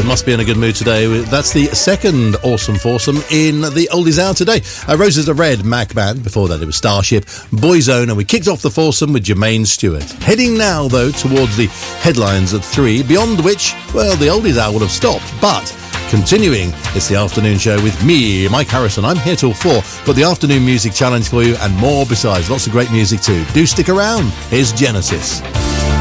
we must be in a good mood today. That's the second awesome foursome in the Oldies Hour today. Roses are Red, Mac Band. Before that, it was Starship, Boyzone, and we kicked off the foursome with Jermaine Stewart. Heading now, though, towards the headlines at 3, beyond which, well, the Oldies Hour would have stopped. But continuing, it's the afternoon show with me, Mike Harrison. I'm here till 4. Got the afternoon music challenge for you and more besides. Lots of great music too. Do stick around. Here's Genesis.